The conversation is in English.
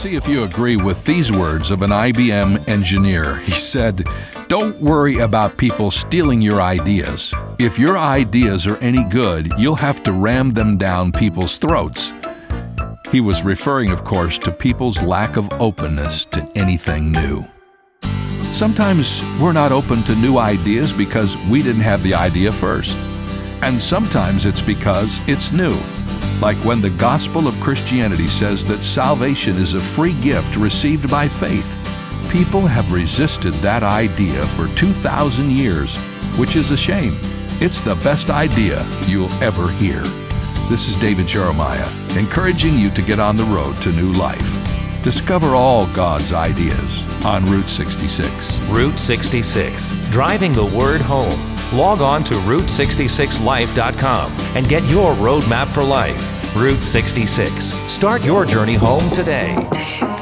See if you agree with these words of an IBM engineer. He said, "Don't worry about people stealing your ideas. If your ideas are any good, you'll have to ram them down people's throats." He was referring, of course, to people's lack of openness to anything new. Sometimes we're not open to new ideas because we didn't have the idea first. And sometimes it's because it's new. Like when the gospel of Christianity says that salvation is a free gift received by faith. People have resisted that idea for 2,000 years, which is a shame. It's the best idea you'll ever hear. This is David Jeremiah, encouraging you to get on the road to new life. Discover all God's ideas on Route 66. Route 66, driving the word home. Log on to Route66Life.com and get your roadmap for life. Route 66. Start your journey home today.